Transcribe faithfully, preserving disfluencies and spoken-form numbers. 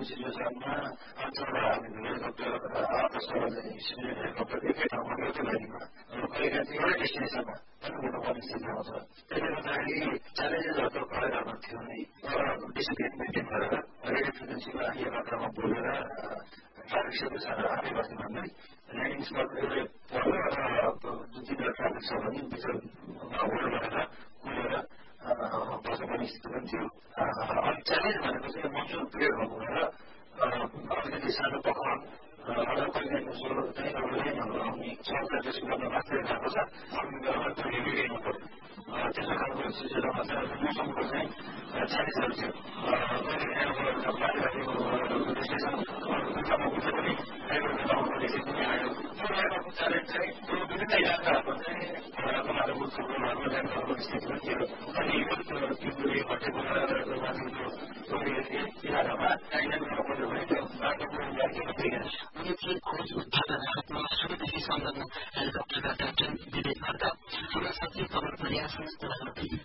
सिचुएसनमा अञ्चलमा हामीले डक्टर आपसमा सिलिन्डर डक्टर एकै ठाउँमा एउटै लाइनमा कहिलेका चाहिँ एउटै डेस्टिनेसनमा हुनुपर्ने स्थिति आउँछ। त्यसले गर्दाखेरि च्यालेन्जेसहरू त भइरहेको थियो नै डिसिप्लिन मेन्टेन गरेर रेडियो फ्रिक्वेन्सीमा यो मात्रामा बोलेर ट्राफिक सेवा सारा आफै बस्ने भन्दै ल्यान्डिङ स्पट एउटै पर्यो र जुन चाहिँ ट्राफिक छ भने बिचमा होल्ड गरेर कुदेर बस्नुपर्ने स्थिति पनि थियो। अनि च्यालेन्ज भनेको चाहिँ मनसुन पिरियड भएको भएर अलिकति सानो पकवान र कहिलेको सो चाहिँ अब लाइनहरू आउने सरकार त्यसको गर्न राख्दै गएको छ। आफ्नो बेलामा त्यो हेभी रेनमा पर्यो। त्यस्तो खालको सिचुएसनमा चाहिँ मौसमको चाहिँ च्यालेन्जहरू थियो। कहिले बाहिरको स्टेसन उठामा उठे पनि ड्राइभरले लाउनुपर्ने स्थिति पनि आयो। त्यो लेभलको च्यालेन्ज चाहिँ त्यो विभिन्न इलाकाहरूको चाहिँ उनीहरू उत्सवको ल्यान्ड गर्नुपर्ने स्थिति पनि थियो। अनि तिनपुरे भट्टेपुरा माथि त्यो इलाकामा ल्यान्ड गर्नुपर्यो भने त्यो बाटोको ल्यान्डिङ थिएन। यो चाहिँ खोज उद्धार राहतमा सुरुदेखि संलग्न हेलिकप्टरका क्याप्टेन विवेक खड्का। हाम्रो साथी खबर प्रयास